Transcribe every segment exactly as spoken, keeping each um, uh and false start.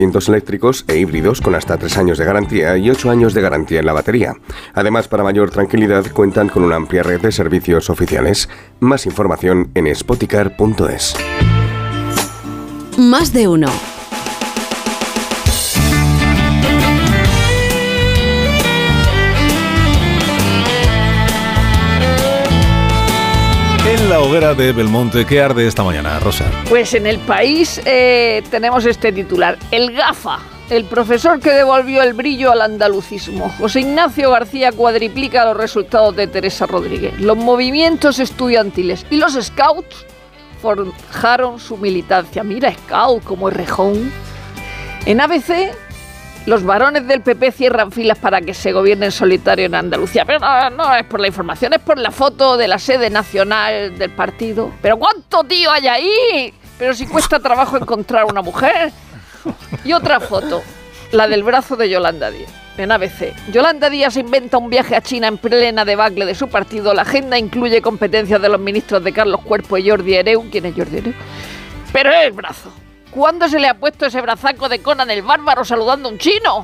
eléctricos e híbridos con hasta tres años de garantía y ocho años de garantía en la batería. Además, para mayor tranquilidad, cuentan con una amplia red de servicios oficiales. Más información en spoticar punto es. Más de uno. En la hoguera de Belmonte, ¿qué arde esta mañana, Rosa? Pues en El País eh, tenemos este titular: El Gafa, el profesor que devolvió el brillo al andalucismo. José Ignacio García cuadriplica los resultados de Teresa Rodríguez. Los movimientos estudiantiles y los scouts forjaron su militancia. Mira, scout como Errejón. En A B C, los varones del P P cierran filas para que se gobierne en solitario en Andalucía. Pero no, no es por la información, es por la foto de la sede nacional del partido. ¿Pero cuánto tío hay ahí? Pero si cuesta trabajo encontrar una mujer. Y otra foto, la del brazo de Yolanda Díaz, en A B C. Yolanda Díaz inventa un viaje a China en plena debacle de su partido. La agenda incluye competencias de los ministros de Carlos Cuerpo y Jordi Hereu. ¿Quién es Jordi Hereu? Pero es el brazo. ¿Cuándo se le ha puesto ese brazaco de Conan el Bárbaro saludando a un chino?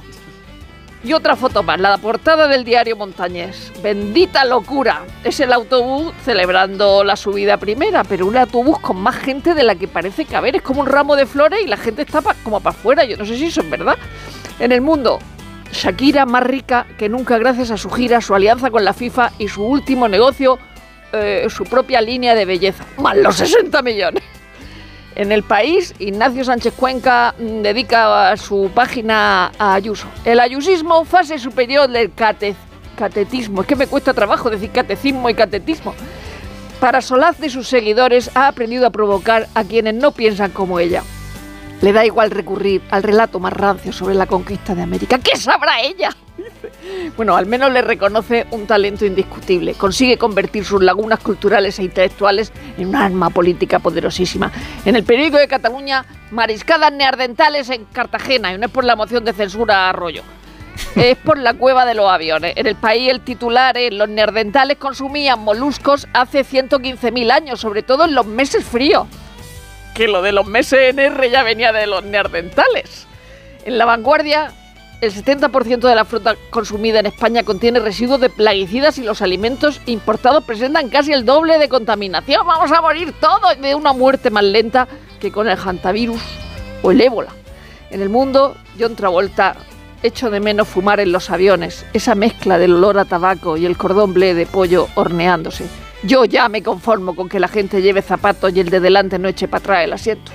Y otra foto más, la portada del diario Montañés. Bendita locura. Es el autobús celebrando la subida primera, pero un autobús con más gente de la que parece caber. Es como un ramo de flores y la gente está pa, como para afuera. Yo no sé si eso es verdad. En El Mundo, Shakira más rica que nunca gracias a su gira, su alianza con la FIFA y su último negocio, eh, su propia línea de belleza. Más los sesenta millones. En El País, Ignacio Sánchez Cuenca dedica su página a Ayuso. El ayusismo, fase superior del cate, catetismo. Es que me cuesta trabajo decir catecismo y catetismo. Para solaz de sus seguidores, ha aprendido a provocar a quienes no piensan como ella. Le da igual recurrir al relato más rancio sobre la conquista de América. ¿Qué sabrá ella? Bueno, al menos le reconoce un talento indiscutible. Consigue convertir sus lagunas culturales e intelectuales en una arma política poderosísima. En El Periódico de Cataluña, mariscadas neandertales en Cartagena. Y no es por la moción de censura a Arroyo. Es por la cueva de los aviones. En El País el titular es: los neandertales consumían moluscos hace ciento quince mil años, sobre todo en los meses fríos. Que lo de los meses en R ya venía de los neandertales. En La Vanguardia, el setenta por ciento de la fruta consumida en España contiene residuos de plaguicidas y los alimentos importados presentan casi el doble de contaminación. Vamos a morir todos de una muerte más lenta que con el hantavirus o el ébola. En El Mundo, John Travolta: echo de menos fumar en los aviones, esa mezcla del olor a tabaco y el cordón bleu de pollo horneándose. Yo ya me conformo con que la gente lleve zapatos y el de delante no eche para atrás el asiento.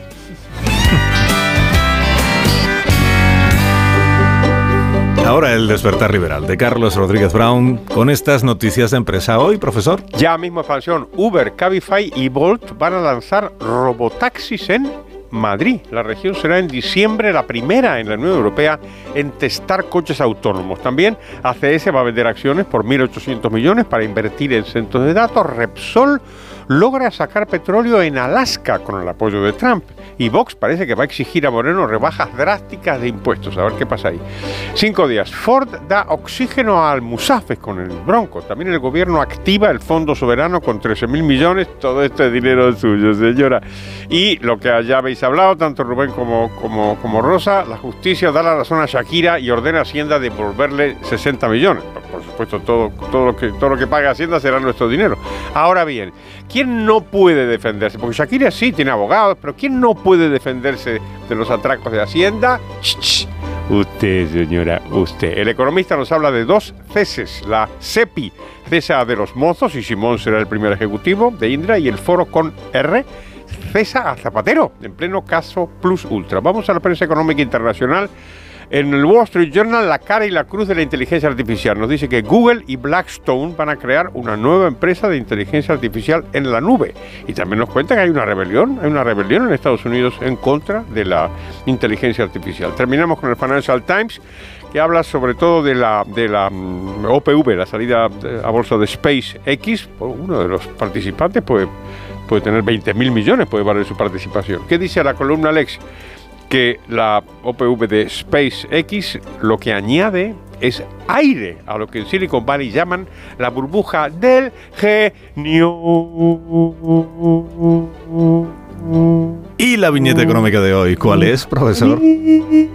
Ahora el despertar liberal de Carlos Rodríguez Brown con estas noticias de empresa hoy, profesor. Ya mismo expansión. Uber, Cabify y Bolt van a lanzar robotaxis en Madrid. La región será en diciembre la primera en la Unión Europea en testar coches autónomos. También A C S va a vender acciones por mil ochocientos millones para invertir en centros de datos. Repsol logra sacar petróleo en Alaska con el apoyo de Trump. Y Vox parece que va a exigir a Moreno rebajas drásticas de impuestos. A ver qué pasa ahí. Cinco días. Ford da oxígeno a Almusafes con el Bronco. También el gobierno activa el Fondo Soberano con trece mil millones. Todo esto es dinero suyo, señora. Y lo que allá habéis hablado, tanto Rubén como, como, como Rosa, la justicia da la razón a Shakira y ordena a Hacienda devolverle sesenta millones. Por, por supuesto, todo, todo, lo que, todo lo que pague Hacienda será nuestro dinero. Ahora bien, ¿quién no puede defenderse? Porque Shakira sí tiene abogados, pero ¿quién no puede defenderse de los atracos de Hacienda? Ch, ch. Usted, señora, usted. El Economista nos habla de dos ceses. La SEPI cesa a De los Mozos y Simón será el primer ejecutivo de Indra, y el Foro con R cesa a Zapatero en pleno caso Plus Ultra. Vamos a la prensa económica internacional. En el Wall Street Journal, la cara y la cruz de la inteligencia artificial. Nos dice que Google y Blackstone van a crear una nueva empresa de inteligencia artificial en la nube. Y también nos cuenta que hay una rebelión, hay una rebelión en Estados Unidos en contra de la inteligencia artificial. Terminamos con el Financial Times, que habla sobre todo de la, de la um, O P V, la salida a bolsa de SpaceX. Uno de los participantes puede, puede tener veinte mil millones, puede valer su participación. ¿Qué dice la columna Alex? Que la O P V de SpaceX lo que añade es aire a lo que en Silicon Valley llaman la burbuja del genio. ¿Y la viñeta económica de hoy cuál es, profesor?